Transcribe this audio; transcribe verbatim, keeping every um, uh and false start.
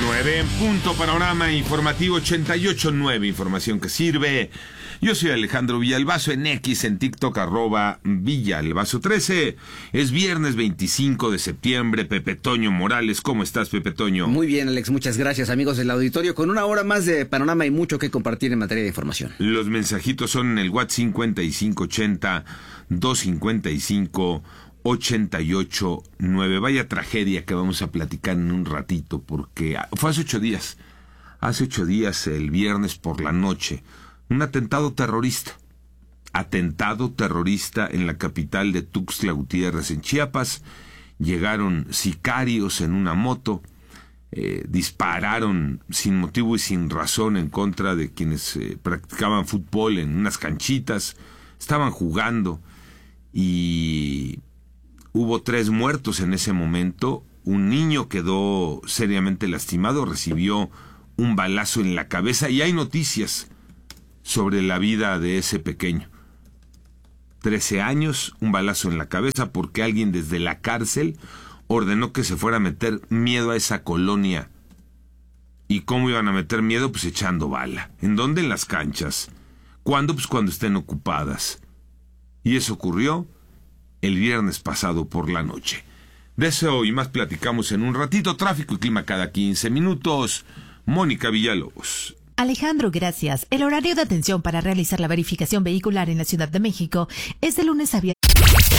nueve en punto, panorama informativo ochenta y ocho punto nueve, información que sirve. Yo soy Alejandro Villalbazo, en X, en TikTok, arroba Villalbazo trece. Es viernes veinticinco de septiembre. Pepe Toño Morales, ¿cómo estás, Pepe Toño? Muy bien, Alex, muchas gracias, amigos del auditorio, con una hora más de panorama y mucho que compartir en materia de información. Los mensajitos son en el WhatsApp cincuenta y cinco ochenta, doscientos cincuenta y cinco, ochenta y ocho nueve. Vaya tragedia que vamos a platicar en un ratito, porque fue hace ocho días. Hace ocho días, el viernes por la noche, un atentado terrorista. Atentado terrorista en la capital de Tuxtla Gutiérrez, en Chiapas. Llegaron sicarios en una moto, eh, dispararon sin motivo y sin razón en contra de quienes eh, practicaban fútbol en unas canchitas. Estaban jugando y hubo tres muertos en ese momento. Un niño quedó seriamente lastimado, recibió un balazo en la cabeza, y hay noticias sobre la vida de ese pequeño. trece años, un balazo en la cabeza porque alguien desde la cárcel ordenó que se fuera a meter miedo a esa colonia. ¿Y cómo iban a meter miedo? Pues echando bala. ¿En dónde? En las canchas. ¿Cuándo? Pues cuando estén ocupadas. Y eso ocurrió el viernes pasado por la noche. De eso y más platicamos en un ratito. Tráfico y clima cada quince minutos. Mónica Villalobos. Alejandro, gracias. El horario de atención para realizar la verificación vehicular en la Ciudad de México es de lunes a viernes